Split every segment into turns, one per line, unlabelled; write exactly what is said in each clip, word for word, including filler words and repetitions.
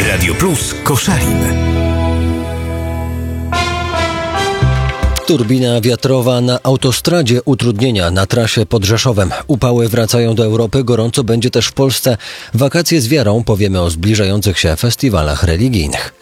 Radio Plus Koszalin.
Turbina wiatrowa na autostradzie, utrudnienia na trasie pod Rzeszowem. Upały wracają do Europy, gorąco będzie też w Polsce. Wakacje z wiarą, powiemy o zbliżających się festiwalach religijnych.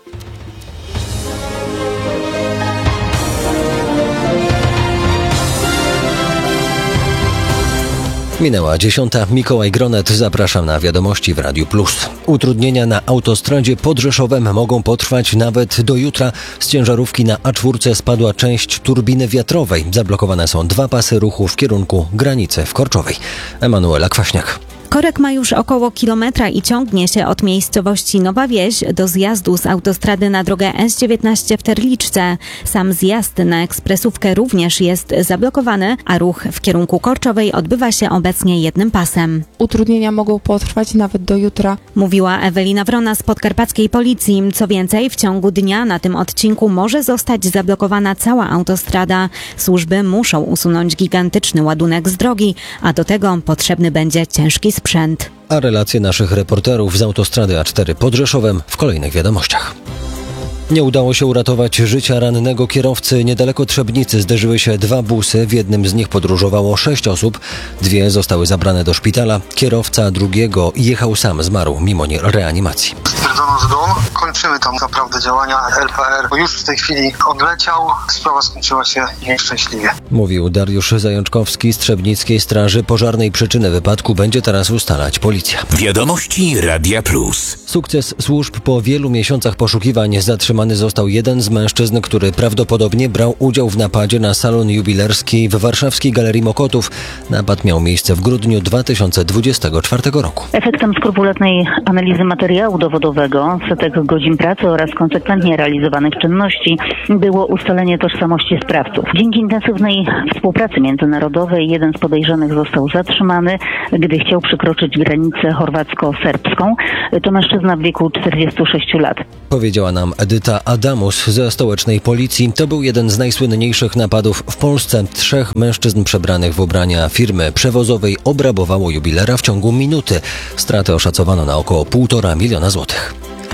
Minęła dziesiąta. Mikołaj Gronet, zapraszam na wiadomości w Radiu Plus. Utrudnienia na autostradzie pod Rzeszowem mogą potrwać nawet do jutra. Z ciężarówki na A cztery spadła część turbiny wiatrowej. Zablokowane są dwa pasy ruchu w kierunku granicy w Korczowej. Emanuela Kwaśniak.
Korek ma już około kilometra i ciągnie się od miejscowości Nowa Wieś do zjazdu z autostrady na drogę S dziewiętnaście w Terliczce. Sam zjazd na ekspresówkę również jest zablokowany, a ruch w kierunku Korczowej odbywa się obecnie jednym pasem.
Utrudnienia mogą potrwać nawet do jutra,
mówiła Ewelina Wrona z podkarpackiej policji. Co więcej, w ciągu dnia na tym odcinku może zostać zablokowana cała autostrada. Służby muszą usunąć gigantyczny ładunek z drogi, a do tego potrzebny będzie ciężki sprzęt.
A relacje naszych reporterów z autostrady A cztery pod Rzeszowem w kolejnych wiadomościach. Nie udało się uratować życia rannego kierowcy. Niedaleko Trzebnicy zderzyły się dwa busy. W jednym z nich podróżowało sześć osób. Dwie zostały zabrane do szpitala. Kierowca drugiego jechał sam, zmarł mimo reanimacji.
Stwierdzono zgon. Kończymy tam naprawdę działania L P R, bo już w tej chwili odleciał. Sprawa skończyła się nieszczęśliwie.
Mówił Dariusz Zajączkowski z Trzebnickiej Straży Pożarnej. Przyczynę wypadku będzie teraz ustalać policja.
Wiadomości Radia Plus.
Sukces służb po wielu miesiącach poszukiwań. Zatrzymany został jeden z mężczyzn, który prawdopodobnie brał udział w napadzie na salon jubilerski w warszawskiej Galerii Mokotów. Napad miał miejsce w grudniu dwa tysiące dwudziestego czwartego roku.
Efektem skrupulatnej analizy materiału dowodowego, setek godzin pracy oraz konsekwentnie realizowanych czynności było ustalenie tożsamości sprawców. Dzięki intensywnej współpracy międzynarodowej jeden z podejrzanych został zatrzymany, gdy chciał przekroczyć granicę chorwacko-serbską. To mężczyzna w wieku czterdziestu sześciu lat.
Powiedziała nam Edyta Adamus ze stołecznej policji. To był jeden z najsłynniejszych napadów w Polsce. Trzech mężczyzn przebranych w ubrania firmy przewozowej obrabowało jubilera w ciągu minuty. Straty oszacowano na około półtora miliona złotych.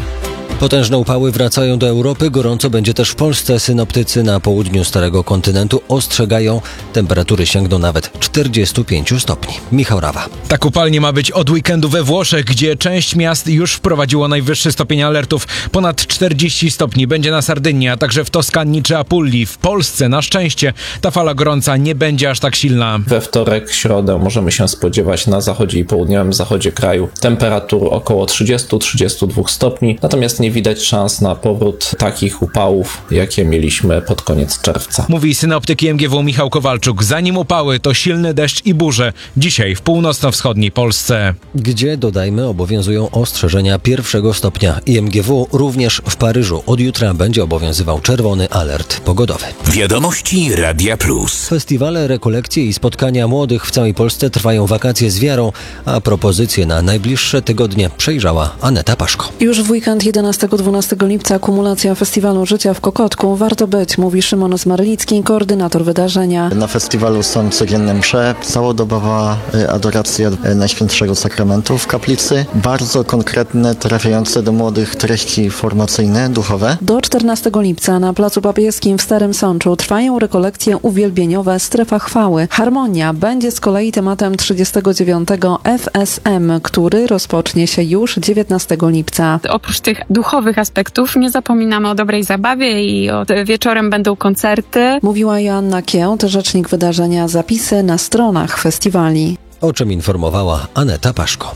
Potężne upały wracają do Europy, gorąco będzie też w Polsce. Synoptycy na południu Starego Kontynentu ostrzegają, temperatury sięgną nawet czterdziestu pięciu stopni. Michał Rawa.
Tak upalnie ma być od weekendu we Włoszech, gdzie część miast już wprowadziło najwyższy stopień alertów. Ponad czterdzieści stopni będzie na Sardynii, a także w Toskanii czy Apulii. W Polsce na szczęście ta fala gorąca nie będzie aż tak silna.
We wtorek, środę możemy się spodziewać na zachodzie i południowym zachodzie kraju temperatur około trzydziestu do trzydziestu dwóch stopni, natomiast nie widać szans na powrót takich upałów, jakie mieliśmy pod koniec czerwca.
Mówi synoptyk I M G W Michał Kowalczuk. Zanim upały, to silny deszcz i burze. Dzisiaj w północno-wschodniej Polsce.
Gdzie, dodajmy, obowiązują ostrzeżenia pierwszego stopnia. I M G W również w Paryżu od jutra będzie obowiązywał czerwony alert pogodowy.
Wiadomości Radia Plus.
Festiwale, rekolekcje i spotkania młodych w całej Polsce trwają wakacje z wiarą, a propozycje na najbliższe tygodnie przejrzała Aneta Paszko.
Już w weekend jedenastego do dwunastego lipca akumulacja Festiwalu Życia w Kokotku. Warto być, mówi Szymon Zmarlicki, koordynator wydarzenia.
Na festiwalu są codzienne msze, całodobowa adoracja Najświętszego Sakramentu w kaplicy. Bardzo konkretne, trafiające do młodych treści formacyjne, duchowe.
Do czternastego lipca na Placu Papieskim w Starym Sączu trwają rekolekcje uwielbieniowe Strefa Chwały. Harmonia będzie z kolei tematem trzydziestego dziewiątego F S M, który rozpocznie się już dziewiętnastego lipca.
Oprócz tych duchowych aspektów nie zapominamy o dobrej zabawie i o wieczorem będą koncerty.
Mówiła Joanna Kiełt, rzecznik wydarzenia. Zapisy na stronach festiwali.
O czym informowała Aneta Paszko.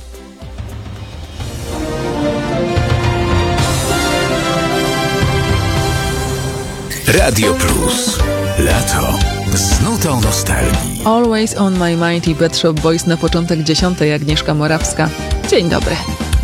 Radio Plus. Lato z nutą nostalgii.
Always on my mind i Pet Shop Boys na początek dziesiątej. Agnieszka Morawska. Dzień dobry.